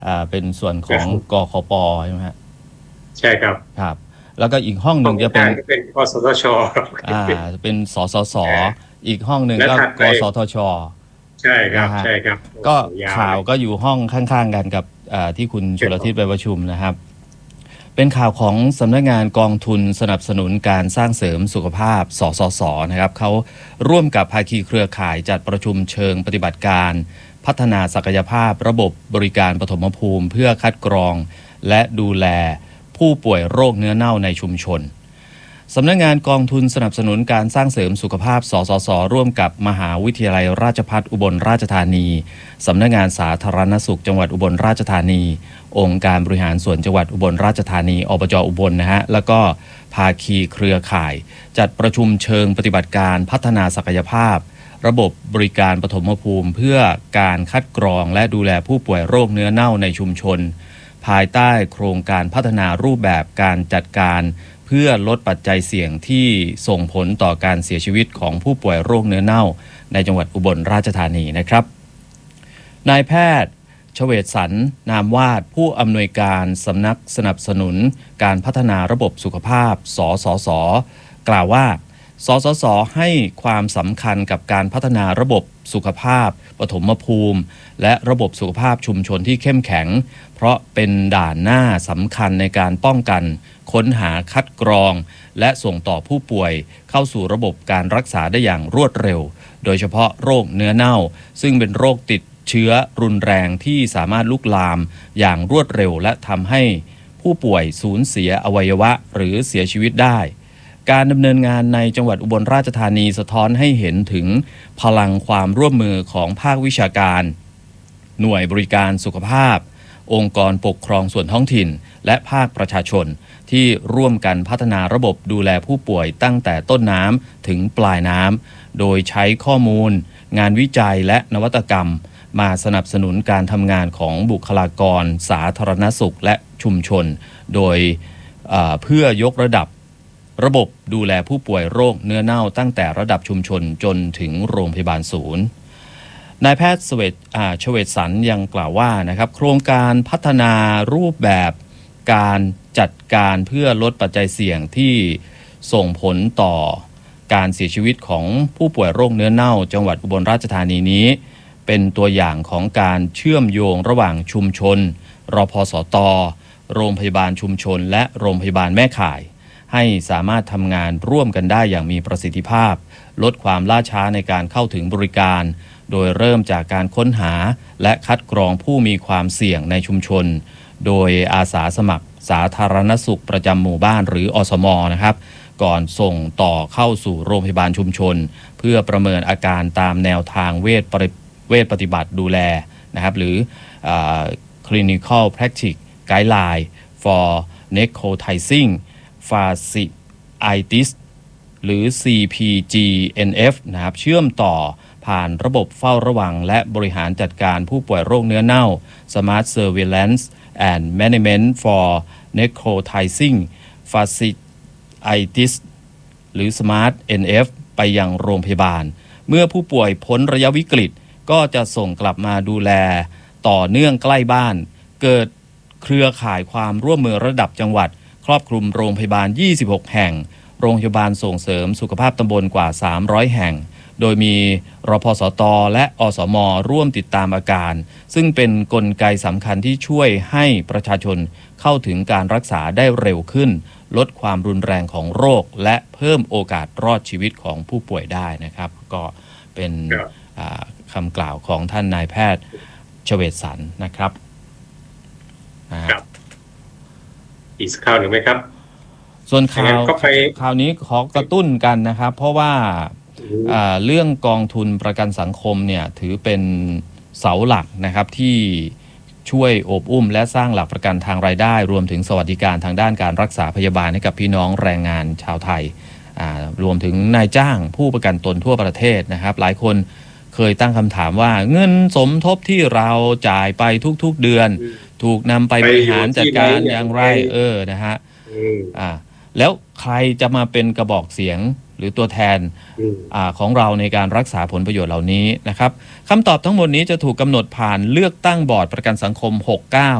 เป็นส่วนของกขปใช่ไหมฮะใช่ครับครับแล้วก็อีกห้องหห้องนึ่งจะเป็นก็เป็นกสทชอ่าเป็นสสสเอออีกห้องหนึ่งก็และถัดไปกสทชใช่ครับนะฮะใช่ครับโอ้ก็โหยาวข่าวเลยก็อยู่ห้องข้างๆกันกับที่คุณชลทิศไปครับประชุมนะครับเป็นข่าวของสำนักงานกองทุนสนับสนุนการสร้างเสริมสุขภาพสสสนะครับเขาร่วมกับภาคีเครือข่ายจัดประชุมเชิงปฏิบัติการพัฒนาศักยภาพระบบบริการปฐมภูมิเพื่อคัดกรองและดูแลผู้ป่วยโรคเนื้อเน่าในชุมชน สำนักงานกองทุนสนับสนุนการสร้างเสริมสุขภาพสสสร่วมกับมหาวิทยาลัยราชภัฏอุบลราชธานีสำนักงานสาธารณสุขจังหวัดอุบลราชธานีองค์การบริหารส่วนจังหวัดอุบลราชธานีอบจอุบลนะฮะแล้วก็ภาคีเครือข่าย จัดประชุมเชิงปฏิบัติการพัฒนาศักยภาพระบบบริการปฐมภูมิเพื่อการคัดกรองและดูแลผู้ป่วยโรคเนื้อเน่าในชุมชนภายใต้โครงการพัฒนารูปแบบการจัดการเพื่อลดปัจจัยเสี่ยงที่ส่งผลต่อการเสียชีวิตของผู้ป่วยโรคเนื้อเน่าในจังหวัดอุบลราชธานีนะครับนายแพทย์ชเวศสันนามวาดผู้อำนวยการสำนักสนับสนุนการพัฒนาระบบสุขภาพสสสกล่าวว่าสสสให้ความสำคัญกับการพัฒนาระบบสุขภาพปฐมภูมิและระบบสุขภาพชุมชนที่เข้มแข็งเพราะเป็นด่านหน้าสำคัญในการป้องกันค้นหาคัดกรองและส่งต่อผู้ป่วยเข้าสู่ระบบการรักษาได้อย่างรวดเร็วโดยเฉพาะโรคเนื้อเน่าซึ่งเป็นโรคติดเชื้อรุนแรงที่สามารถลุกลามอย่างรวดเร็วและทำให้ผู้ป่วยสูญเสียอวัยวะหรือเสียชีวิตได้การดำเนินงานในจังหวัดอุบลราชธานีสะท้อนให้เห็นถึงพลังความร่วมมือของภาควิชาการหน่วยบริการสุขภาพองค์กรปกครองส่วนท้องถิ่นและภาคประชาชนที่ร่วมกันพัฒนาระบบดูแลผู้ป่วยตั้งแต่ต้นน้ำถึงปลายน้ำโดยใช้ข้อมูลงานวิจัยและนวัตกรรมมาสนับสนุนการทำงานของบุคลากรสาธารณสุขและชุมชนโดยเพื่อยกระดับระบบดูแลผู้ป่วยโรคเนื้อเน่าตั้งแต่ระดับชุมชนจนถึงโรงพยาบาลศูนย์นายแพทย์ชเวศสันยังกล่าวว่านะครับโครงการพัฒนารูปแบบการจัดการเพื่อลดปัจจัยเสี่ยงที่ส่งผลต่อการเสียชีวิตของผู้ป่วยโรคเนื้อเน่าจังหวัดอุบลราชธานีนี้เป็นตัวอย่างของการเชื่อมโยงระหว่างชุมชนรพสตโรงพยาบาลชุมชนและโรงพยาบาลแม่ข่ายให้สามารถทำงานร่วมกันได้อย่างมีประสิทธิภาพลดความล่าช้าในการเข้าถึงบริการโดยเริ่มจากการค้นหาและคัดกรองผู้มีความเสี่ยงในชุมชนโดยอาสาสมัครสาธารณสุขประจำหมู่บ้านหรืออสมนะครับก่อนส่งต่อเข้าสู่โรงพยาบาลชุมชนเพื่อประเมินอาการตามแนวทางเวชปฏิบัติดูแลนะครับหรือ clinical practice guideline for necrotizing fasciitis หรือ CPGNF นะครับเชื่อมต่อผ่านระบบเฝ้าระวังและบริหารจัดการผู้ป่วยโรคเนื้อเน่า Smart Surveillance and Management for Necrotizing Fasciitis หรือ Smart NF ไปยังโรงพยาบาลเมื่อผู้ป่วยพ้นระยะวิกฤตก็จะส่งกลับมาดูแลต่อเนื่องใกล้บ้านเกิดเครือข่ายความร่วมมือระดับจังหวัดครอบคลุมโรงพยาบาล26แห่งโรงพยาบาลส่งเสริมสุขภาพตำบลกว่า300แห่งโดยมีรพสตและอสมร่วมติดตามอาการซึ่งเป็นกลไกสำคัญที่ช่วยให้ประชาชนเข้าถึงการรักษาได้เร็วขึ้นลดความรุนแรงของโรคและเพิ่มโอกาสรอดชีวิตของผู้ป่วยได้นะครับก็เป็นคำกล่าวของท่านนายแพทย์ชเวศสันนะครับอีกสักข่าวหนึ่งไหมครับส่วนข่าวนี้ขอกระตุ้นกันนะครับเพราะว่าเรื่องกองทุนประกันสังคมเนี่ยถือเป็นเสาหลักนะครับที่ช่วยโอบอุ้มและสร้างหลักประกันทางรายได้รวมถึงสวัสดิการทางด้านการรักษาพยาบาลให้กับพี่น้องแรงงานชาวไทยรวมถึงนายจ้างผู้ประกันตนทั่วประเทศนะครับหลายคนเคยตั้งคำถามว่าเงินสมทบที่เราจ่ายไปทุกๆเดือนถูกนำไปบริหารจัดการอย่างไรนะฮะแล้วใครจะมาเป็นกระบอกเสียงหรือตัวแทนอืมของเราในการรักษาผลประโยชน์เหล่านี้นะครับคำตอบทั้งหมดนี้จะถูกกำหนดผ่านเลือกตั้งบอร์ดประกันสังคม69